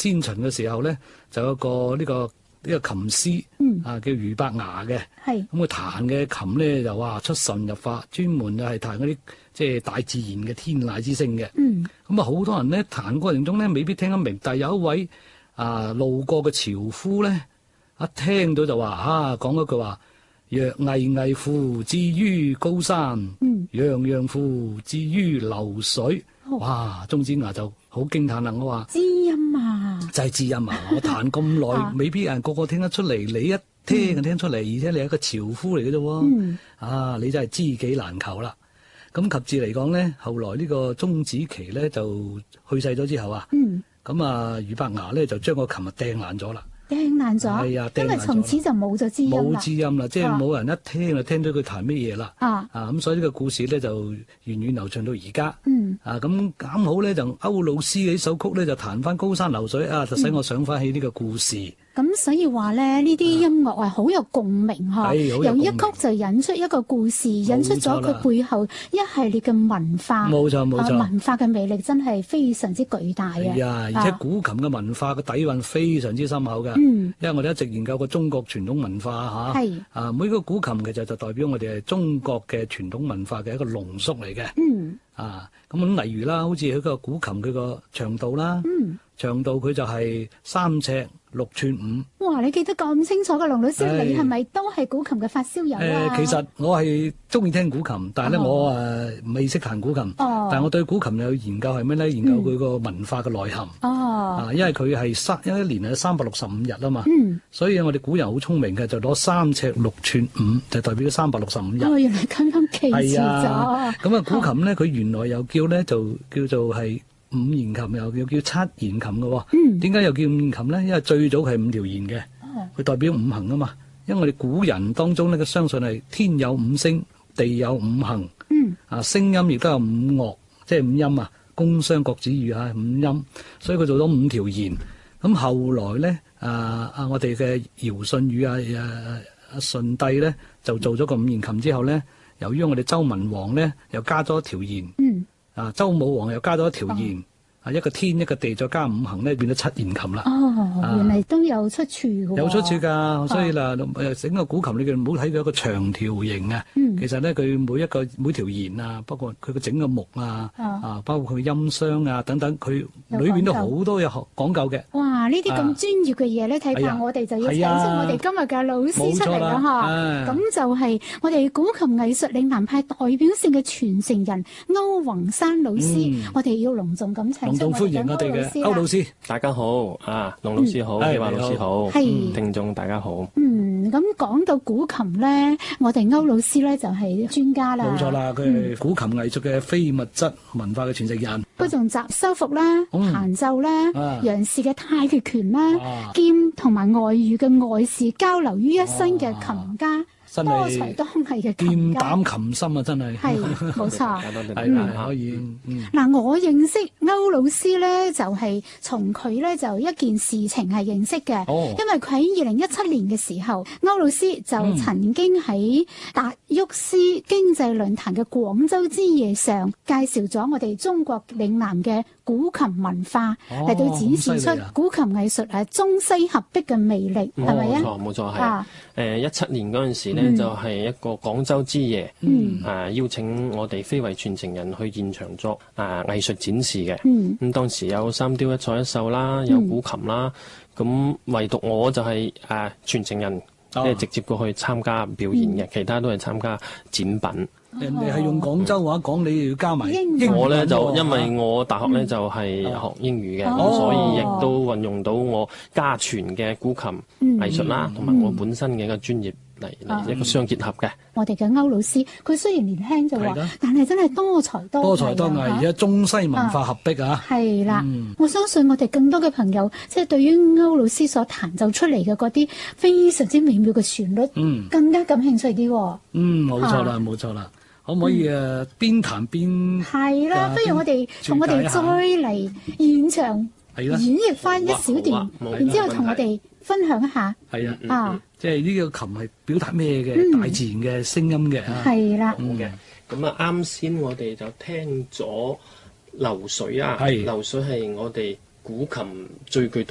先秦嘅時候咧，就有個呢個琴師叫俞伯牙嘅。咁佢彈嘅琴咧就出神入化，專門就係彈嗰啲即係大自然嘅天籟之聲嘅。咁啊，好多人咧彈過程中咧未必聽得明，但係有一位路過嘅樵夫咧，一聽到就話講一句話：若巍巍乎至於高山，洋洋乎至於流水。哇！鐘子牙就好驚嘆啦！我話知音啊， 就係知音啊！我彈咁耐，未必人個個聽得出嚟，你一聽就聽出嚟，而且你係一個樵夫嚟嘅啫喎。你真係知己難求啦！咁及至嚟講咧，後來呢個鐘子期咧就去世咗之後咁俞伯牙咧就將個琴掟爛咗啦。 掟爛咗，係啊，因為從此就冇咗知音啦。 冇知音啦，即係冇人一聽就聽到佢彈乜嘢啦。咁所以呢個故事咧就源遠流長到而家。咁啱好咧就歐魯斯嘅呢首曲咧就彈翻高山流水就使我想翻起呢個故事。 咁所以話咧，呢啲音樂好有共鳴由一曲就引出一個故事，引出咗佢背後一系列嘅文化。 冇錯， 文化嘅魅力真係非常之巨大係而且古琴嘅文化嘅底蘊非常之深厚嘅。因為我哋一直研究過中國傳統文化每個古琴其實就代表我哋係中國嘅傳統文化嘅一個濃縮嚟嘅。咁例如啦，好似佢個古琴佢個長度啦，長度佢就係3尺6寸5。 哇！你記得咁清楚嘅，龍老師，你係咪都係古琴嘅發燒友啊？ 其實我係中意聽古琴，但係咧我未識彈古琴。但係我對古琴有研究係咩咧？研究佢個文化嘅內涵。因為佢係一年係365日啊嘛。所以我哋古人好聰明嘅，就攞3尺6寸5，就代表咗365日。 原來咁樣記住咗。 咁古琴咧，佢原來又叫咧就叫做係5弦琴，又叫7弦琴嘅。點解又叫5弦琴咧？因為最早係5條弦嘅，佢代表五行啊嘛。因為我哋古人當中咧，佢相信係天有5聲，地有5行，聲音亦都有5樂，即係5音啊，宮商角徵羽5音，所以佢做咗5條弦。咁後來咧，我哋嘅堯舜禹舜帝咧就做咗個5弦琴之後咧，由於我哋周文王咧又加咗一條弦，周武王又加咗一條弦。一個天一個地再加5行咧，變咗7弦琴啦。 原來都有出處嘅。有出處㗎，所以整個古琴你唔好睇到一個長條形啊。其實咧，佢每條弦包括佢個整個木包括佢音箱等等，佢裏邊都好多嘢講究嘅。 哇！呢啲咁專業嘅嘢咧，睇怕我哋就要請出我哋今日嘅老師出嚟啦咁就係我哋古琴藝術嶺南派代表性嘅傳承人歐宏山老師。我哋要隆重咁請。 隆重歡迎我哋嘅歐老師。 大家好，龍老師好，紀華老師好，聽眾大家好。 咁講到古琴咧，我哋歐老師咧就係專家啦。 冇錯啦，佢係古琴藝術嘅非物質文化嘅傳承人。 佢仲集修復啦、彈奏啦、楊氏嘅太極拳啦、兼同埋外語嘅外事交流於一身嘅琴家。多才多藝嘅琴家， 劍膽琴心啊！真係冇錯， 可以。 我認識歐老師咧，就係從佢咧就一件事情係認識嘅。因為佢喺2017年嘅時候，歐老師就曾經喺達沃斯經濟論壇嘅廣州之夜上介紹咗我哋中國嶺南嘅古琴文化，嚟到展示出古琴藝術係中西合璧嘅魅力，係咪啊？ 冇錯，係。17年嗰陣時咧，就係一個廣州之夜，邀請我哋非遺傳承人去現場作藝術展示嘅。咁當時有三雕一菜一秀啦，有古琴啦，咁唯獨我就係傳承人，即係直接過去參加表演嘅，其他都係參加展品。 人哋係用廣州話講，你要加埋英語。 我咧就因為我大學咧就係學英語嘅，所以亦都運用到我家傳嘅古琴藝術啦，同埋我本身嘅一個專業嚟一個相結合嘅。 我哋嘅歐老師，佢雖然年輕就話，但係真係多才多藝， 而且中西文化合璧啊！ 係啦，我相信我哋更多嘅朋友，即係對於歐老師所彈奏出嚟嘅嗰啲非常之美妙嘅旋律，更加感興趣啲。 冇錯啦，冇錯啦。可唔可以邊彈邊？ 係啦，不如我哋同我哋再嚟現場演繹翻一小段，然之後同我哋分享一下。 係即係呢個琴係表達咩嘅？大自然嘅聲音嘅。 係啦。 好嘅。咁啱先我哋就聽咗流水啊。流水係我哋古琴最具